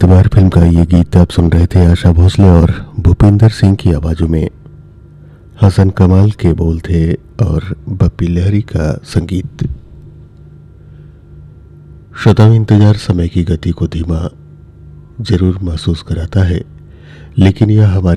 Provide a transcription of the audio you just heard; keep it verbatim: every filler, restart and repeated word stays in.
एतबार फिल्म का ये गीत आप सुन रहे थे आशा भोसले और भूपिंदर सिंह की आवाज़ों में। हसन कमाल के बोल थे और बप्पी लहरी का संगीत। श्रोताओं, इंतजार समय की गति को धीमा जरूर महसूस कराता है, लेकिन यह हमारे